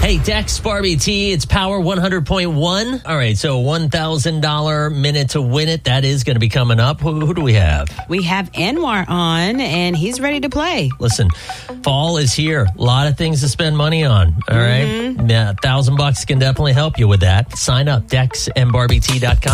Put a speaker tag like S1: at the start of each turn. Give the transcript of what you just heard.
S1: Hey, Dex, Barbie T, it's Power 100.1. All right, so $1,000 minute to win it. That is going to be coming up. Who do we have?
S2: We have Anwar on, and he's ready to play.
S1: Listen, fall is here. A lot of things to spend money on. All right? Yeah, $1,000 can definitely help you with that. Sign up, DexandBarbieT.com.